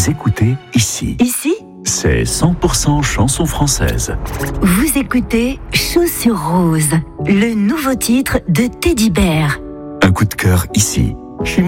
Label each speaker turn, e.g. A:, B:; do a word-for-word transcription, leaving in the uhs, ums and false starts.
A: écoutez ici.
B: Ici,
A: C'est cent pour cent chanson française.
B: vous écoutez Chaussures Roses, le nouveau titre de Teddy Bear.
A: Un coup de cœur ici. Chez